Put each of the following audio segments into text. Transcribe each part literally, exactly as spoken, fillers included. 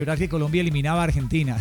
que Colombia eliminaba a Argentina.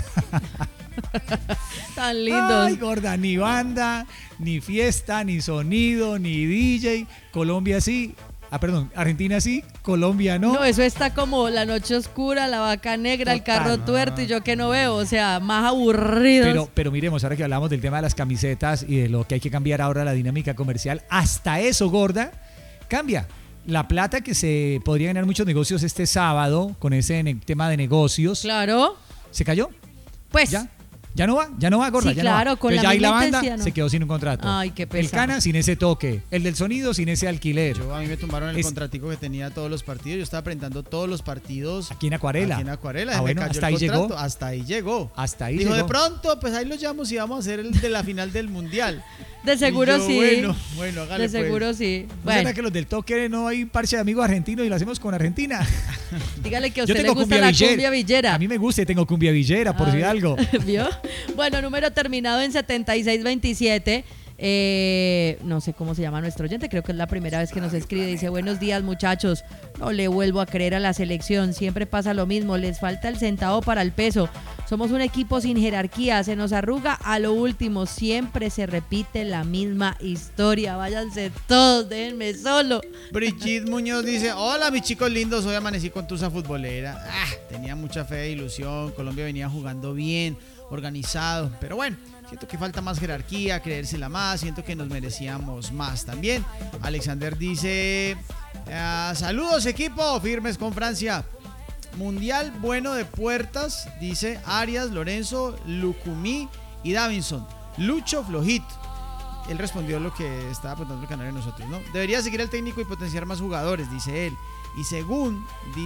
Tan lindos. Ay, gorda, ni banda, ni fiesta, ni sonido, ni D J. Colombia sí. Ah, perdón, Argentina sí, Colombia no. No, eso está como La Noche Oscura, La Vaca Negra, Total. El Carro Tuerto y yo que no veo, o sea, más aburridos. Pero, pero miremos, ahora que hablamos del tema de las camisetas y de lo que hay que cambiar ahora la dinámica comercial, hasta eso, gorda, cambia. La plata que se podría ganar muchos negocios este sábado con ese ne- tema de negocios. Claro. ¿Se cayó? Pues. ¿Ya? ¿Ya no va? ¿Ya no va, gorda? Sí, ya claro, no va. con Entonces la ya ahí la misma banda intensidad, ¿no? se quedó sin un contrato. Ay, qué El pesado. Cana sin ese toque. El del sonido sin ese alquiler. Yo, a mí me tumbaron el Es- contratico que tenía todos los partidos. Yo estaba presentando todos los partidos. Aquí en Acuarela. Aquí en Acuarela. Ah, se me bueno, cayó hasta el ahí llegó. contrato. Hasta ahí llegó. Hasta ahí Dijo, llegó. de pronto, pues ahí lo llamamos y vamos a hacer el de la final del Mundial. De seguro Y yo, sí. Bueno, bueno, hágale De seguro pues. sí. ¿No Bueno, será que los del toque no hay un parche de amigos argentinos y lo hacemos con Argentina? dígale que a Yo usted le tengo gusta cumbia la villera. cumbia villera. A mí me gusta y tengo cumbia villera, por Ah, si algo. ¿Vio? Bueno, número terminado en setenta y seis veintisiete. Eh, no sé cómo se llama nuestro oyente, creo que es la primera vez que nos escribe. Dice, buenos días muchachos, no le vuelvo a creer a la selección, siempre pasa lo mismo, les falta el centavo para el peso. Somos un equipo sin jerarquía, se nos arruga a lo último, siempre se repite la misma historia. Váyanse todos, déjenme solo. Brigitte Muñoz dice, hola mis chicos lindos, hoy amanecí con tusa futbolera. Ah, tenía mucha fe e ilusión, Colombia venía jugando bien, organizado, pero bueno, siento que falta más jerarquía, creérsela más, siento que nos merecíamos más también. Alexander dice, ah, saludos equipo, firmes con Francia. Mundial bueno de puertas, dice Arias, Lorenzo, Lucumí y Davinson. Lucho flojito. Él respondió lo que estaba preguntando el canal de nosotros, ¿no? Debería seguir al técnico y potenciar más jugadores, dice él. Y según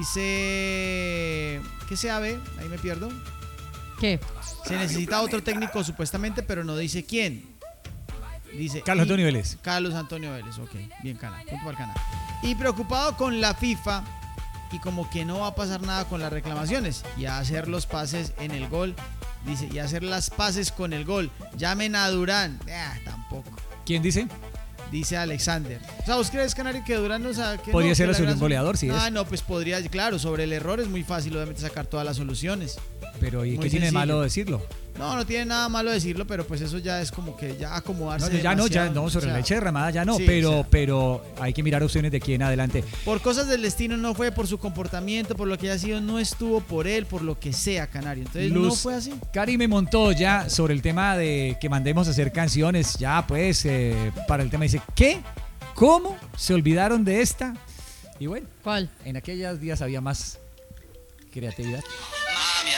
dice, ¿qué se sabe? Ahí me pierdo. ¿Qué? Se necesita otro técnico supuestamente, pero no dice quién. Dice Carlos y- Antonio Vélez. Carlos Antonio Vélez, ok, bien Cana, punto para el Cana. Y preocupado con la FIFA y como que no va a pasar nada con las reclamaciones y a hacer los pases en el gol, dice, y a hacer las pases con el gol. Llamen a Durán, ah, tampoco. ¿Quién dice? Dice Alexander. O sea, ¿vos crees, Canario, que Durán no sabe que Podría no, ser que a la su gran- goleador, sí es. Ah, no, pues podría, claro, sobre el error es muy fácil obviamente sacar todas las soluciones. Pero ¿y Muy qué tiene de sencillo. malo decirlo? No, no tiene nada malo decirlo, pero pues eso ya es como que ya acomodarse. No, ya no, ya demasiado, no, sobre o sea, la leche derramada ya no, sí, pero, o sea. pero hay que mirar opciones de aquí en adelante. Por cosas del destino no fue, por su comportamiento, por lo que haya sido, no estuvo por él, por lo que sea, Canario. Entonces no Luz fue así. Karime Montoya sobre el tema de que mandemos a hacer canciones, ya pues, eh, para el tema dice, ¿qué? ¿Cómo? ¿Se olvidaron de esta? Y bueno, ¿Cuál? en aquellos días había más creatividad.